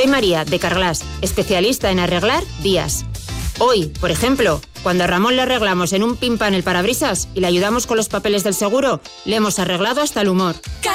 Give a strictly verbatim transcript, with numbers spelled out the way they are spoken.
Soy María, de Carglass, especialista en arreglar días. Hoy, por ejemplo, cuando a Ramón le arreglamos en un pim pam el parabrisas y le ayudamos con los papeles del seguro, le hemos arreglado hasta el humor.